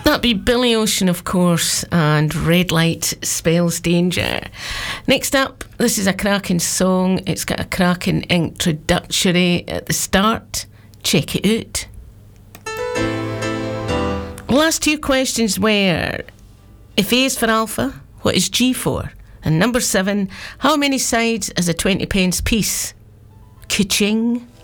That'd be Billy Ocean, of course, and Red Light Spells Danger. Next up, this is a cracking song. It's got a cracking introductory at the start. Check it out. The last two questions were, if A is for alpha, what is G for? And number 7, how many sides is a 20 pence piece? Ka-ching.